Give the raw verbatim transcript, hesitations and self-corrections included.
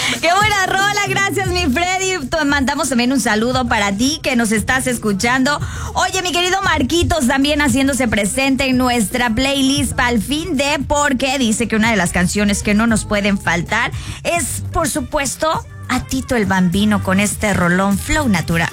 Qué buena rola, gracias mi Freddy. Mandamos también un saludo para ti que nos estás escuchando. Oye, mi querido Marquitos también haciéndose presente en nuestra playlist para el fin de, porque dice que una de las canciones que no nos pueden faltar es, por supuesto, a Tito el Bambino con este rolón Flow Natural.